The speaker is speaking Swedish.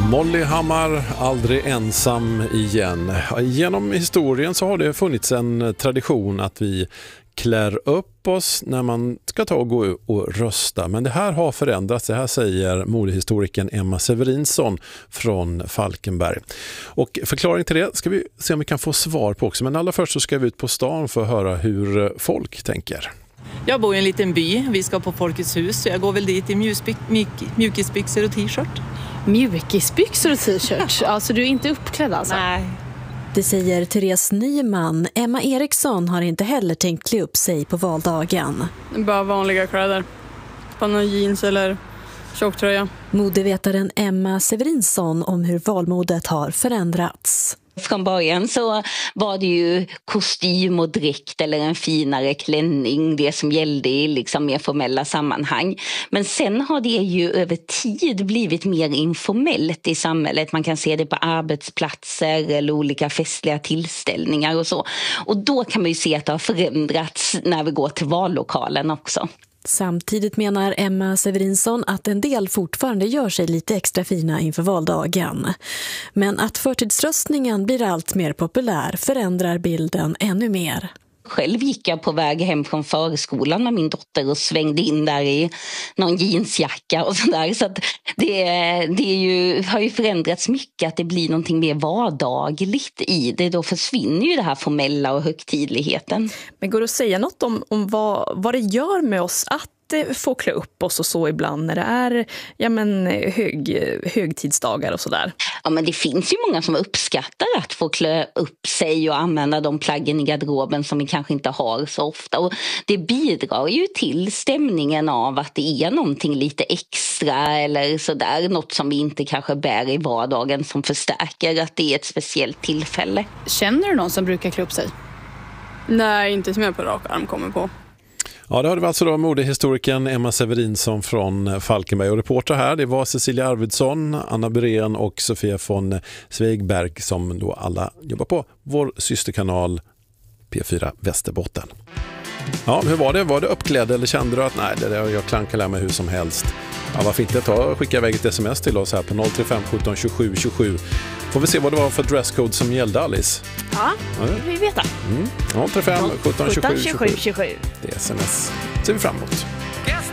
Molly Hammar, aldrig ensam igen. Genom historien så har det funnits en tradition att vi klär upp oss när man ska ta och gå och rösta. Men det här har förändrats, det här säger modehistorikern Emma Severinsson från Falkenberg. Och förklaring till det ska vi se om vi kan få svar på också. Men allra först så ska vi ut på stan för att höra hur folk tänker. Jag bor i en liten by, vi ska på Folkets hus så jag går väl dit i mjukisbyxor och t-shirt. Mjukisbyxor och t-shirt? Alltså du är inte uppklädd alltså? Nej. Det säger Therese Nyman. Emma Eriksson har inte heller tänkt klä upp sig på valdagen. Bara vanliga kläder. På någon jeans eller tjocktröja. Modevetaren Emma Severinsson om hur valmodet har förändrats. Från början så var det ju kostym och dräkt eller en finare klänning, det som gällde i liksom mer formella sammanhang. Men sen har det ju över tid blivit mer informellt i samhället. Man kan se det på arbetsplatser eller olika festliga tillställningar och så. Och då kan man ju se att det har förändrats när vi går till vallokalen också. Samtidigt menar Emma Severinsson att en del fortfarande gör sig lite extra fina inför valdagen. Men att förtidsröstningen blir allt mer populär förändrar bilden ännu mer. Själv gick jag på väg hem från förskolan med min dotter och svängde in där i någon jeansjacka och sådär. Så att har ju förändrats mycket, att det blir någonting mer vardagligt i det. Då försvinner ju det här formella och högtidligheten. Men går det att säga något om vad det gör med oss att få klä upp oss och så ibland när det är högtidsdagar och sådär? Ja, men det finns ju många som uppskattar att få klä upp sig och använda de plaggen i garderoben som vi kanske inte har så ofta. Och det bidrar ju till stämningen av att det är någonting lite extra eller sådär. Något som vi inte kanske bär i vardagen som förstärker att det är ett speciellt tillfälle. Känner du någon som brukar klä upp sig? Nej, inte som jag på rak arm kommer på. Ja, det hörde vi alltså då modehistorikern Emma Severinsson från Falkenberg. Och reporter här, det var Cecilia Arvidsson, Anna Byrén och Sofia von Svegberg som då alla jobbar på vår systerkanal P4 Västerbotten. Ja, hur var det? Var det uppklädd eller kände du att nej, det där jag klankar mig hur som helst? Ja, varför inte skicka iväg ett sms till oss här på 035 17 27 27. Får vi se vad det var för dresscode som gällde, Alice? Ja, det vill vi veta. 035 17 27 27. Det är sms. Ser vi fram emot.